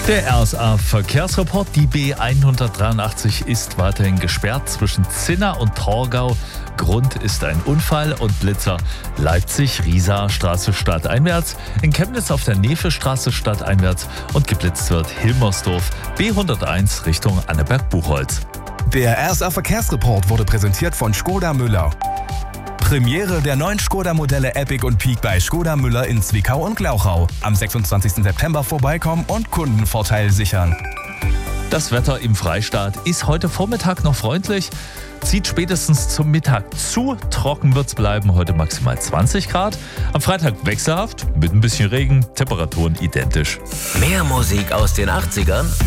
Der RSA-Verkehrsreport. Die B183 ist weiterhin gesperrt zwischen Zinna und Torgau. Grund ist ein Unfall und Blitzer. Leipzig-Riesa Straße stadteinwärts, in Chemnitz auf der Nefe-Straße stadteinwärts und geblitzt wird Hilmersdorf B101 Richtung Anneberg-Buchholz. Der RSA-Verkehrsreport wurde präsentiert von Škoda Müller. Premiere der neuen Škoda-Modelle Epic und Peak bei Škoda Müller in Zwickau und Glauchau. Am 26. September vorbeikommen und Kundenvorteil sichern. Das Wetter im Freistaat ist heute Vormittag noch freundlich, zieht spätestens zum Mittag zu. Trocken wird's bleiben, heute maximal 20 Grad. Am Freitag wechselhaft, mit ein bisschen Regen, Temperaturen identisch. Mehr Musik aus den 80ern